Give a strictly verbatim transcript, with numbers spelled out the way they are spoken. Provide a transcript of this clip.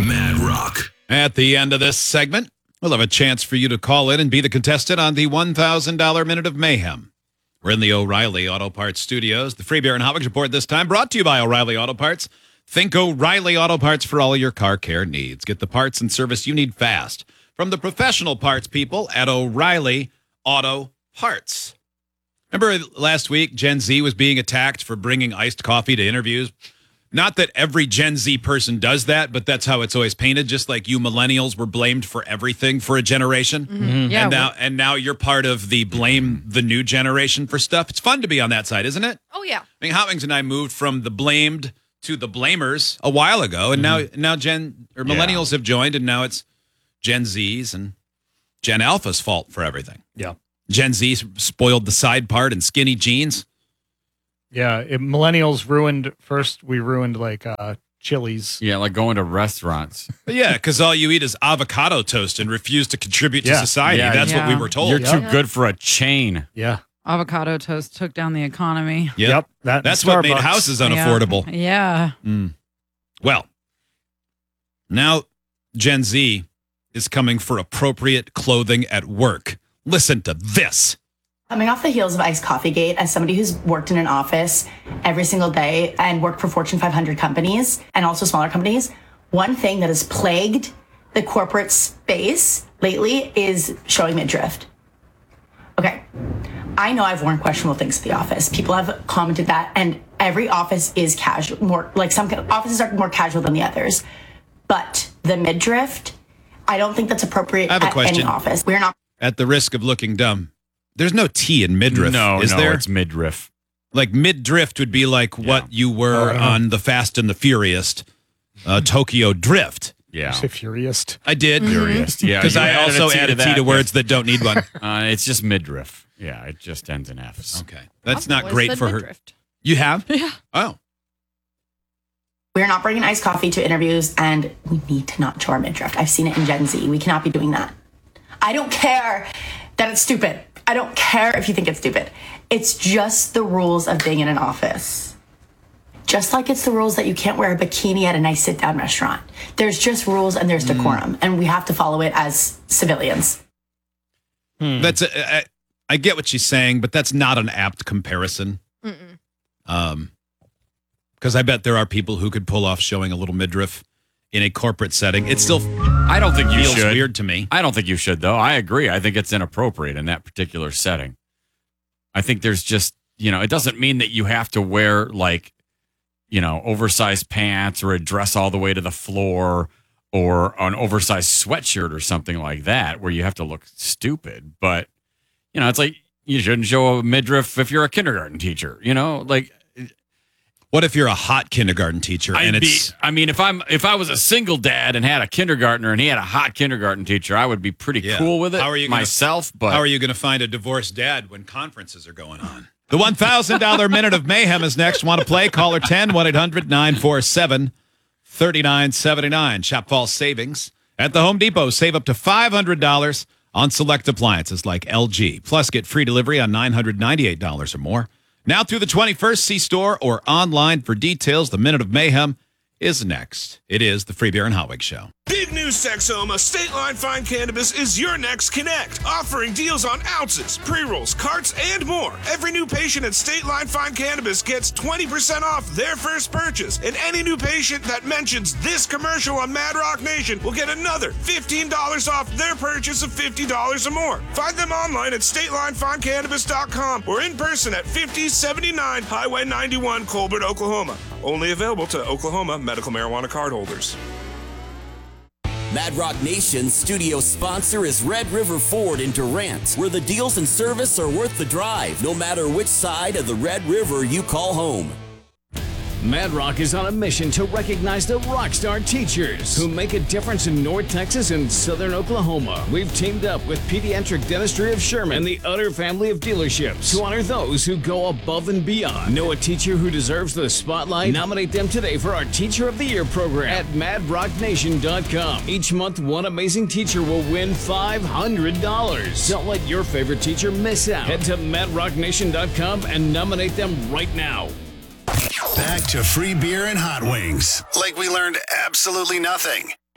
Mad Rock. At the end of this segment, we'll have a chance for you to call in and be the contestant on the one thousand dollars Minute of Mayhem. We're in the O'Reilly Auto Parts studios. The Free Beer and Hot Wings Report this time brought to you by O'Reilly Auto Parts. Think O'Reilly Auto Parts for all your car care needs. Get the parts and service you need fast from the professional parts people at O'Reilly Auto Parts. Remember last week, Gen Z was being attacked for bringing iced coffee to interviews? Not that every Gen Z person does that, but that's how it's always painted. Just like you millennials were blamed for everything for a generation. Mm-hmm. Yeah, and now well, and now you're part of the blame the new generation for stuff. It's fun to be on that side, isn't it? oh yeah. I mean, Hot Wings and I moved from the blamed to the blamers a while ago, and now now Gen or millennials Yeah. have joined, and now it's Gen Z's and Gen Alpha's fault for everything. Yeah. Gen Z spoiled the side part and skinny jeans. Yeah. It, millennials ruined, first we ruined like uh, Chili's. Yeah, like going to restaurants. But yeah, because all you eat is avocado toast and refuse to contribute to Yeah. society. Yeah. That's what we Yeah. were told. You're Yeah. too good for a chain. Yeah. Avocado toast took down the economy. Yep. Yep. That That's what made Starbucks. houses unaffordable. Yeah. Mm. Well, now Gen Z is coming for appropriate clothing at work. Listen to this. Coming off the heels of Iced Coffee Gate, as somebody who's worked in an office every single day and worked for Fortune five hundred companies and also smaller companies, one thing that has plagued the corporate space lately is showing midriff. Okay, I know I've worn questionable things at the office. People have commented that, and every office is casual, more like some offices are more casual than the others. But the midriff, I don't think that's appropriate I have a at question. any office. We're not. At the risk of looking dumb, there's no T in midriff, no, is no, there? it's midriff. Like mid-drift would be like what you were Oh, yeah. on the Fast and the Furious, uh, Tokyo Drift. Yeah. Say furious. I did. Furious. Yeah. Because you I added a also T added T that, to words that don't need one. yeah. Uh, it's just midriff. Yeah, it just ends in F's. Okay. That's I've not always great said for her. midriff. You have? Yeah. Oh. We're not bringing iced coffee to interviews, and we need to not show our midriff. I've seen it in Gen Z. We cannot be doing that. I don't care that it's stupid. I don't care if you think it's stupid. It's just the rules of being in an office. Just like it's the rules that you can't wear a bikini at a nice sit-down restaurant. There's just rules and there's decorum, and we have to follow it as civilians. That's a, I, I get what she's saying, but that's not an apt comparison. Mm-mm. Um, because I bet there are people who could pull off showing a little midriff in a corporate setting. It still I don't think you feels should. weird to me. I don't think you should, though. I agree. I think it's inappropriate in that particular setting. I think there's just, you know, it doesn't mean that you have to wear like, you know, oversized pants or a dress all the way to the floor or an oversized sweatshirt or something like that where you have to look stupid. But, you know, it's like you shouldn't show a midriff if you're a kindergarten teacher, you know, like. What if you're a hot kindergarten teacher and I'd be, it's I mean, if I'm if I was a single dad and had a kindergartner and he had a hot kindergarten teacher, I would be pretty Yeah. cool with it How are you gonna- myself. But how are you going to find a divorced dad when conferences are going on? The one thousand dollars Minute of Mayhem is next. Want to play? Caller ten, one eight hundred nine four seven three nine seven nine. Shop Fall Savings at the Home Depot. Save up to five hundred dollars on select appliances like L G. Plus, get free delivery on nine hundred ninety-eight dollars or more. Now through the twenty-first, see store or online for details. The Minute of Mayhem is next. It is the Free Beer and Hot Wings Show. Big news, Texoma. State Line Fine Cannabis is your next connect, offering deals on ounces, pre-rolls, carts, and more. Every new patient at State Line Fine Cannabis gets twenty percent off their first purchase, and any new patient that mentions this commercial on Mad Rock Nation will get another fifteen dollars off their purchase of fifty dollars or more. Find them online at state line fine cannabis dot com or in person at fifty seventy-nine Highway ninety-one, Colbert, Oklahoma. Only available to Oklahoma medical marijuana card holders. Mad Rock Nation's studio sponsor is Red River Ford in Durant, where the deals and service are worth the drive, no matter which side of the Red River you call home. Mad Rock is on a mission to recognize the rockstar teachers who make a difference in North Texas and Southern Oklahoma. We've teamed up with Pediatric Dentistry of Sherman and the Utter family of dealerships to honor those who go above and beyond. Know a teacher who deserves the spotlight? Nominate them today for our Teacher of the Year program at mad rock nation dot com. Each month, one amazing teacher will win five hundred dollars. Don't let your favorite teacher miss out. Head to mad rock nation dot com and nominate them right now. Back to Free Beer and Hot Wings. Like we learned absolutely nothing.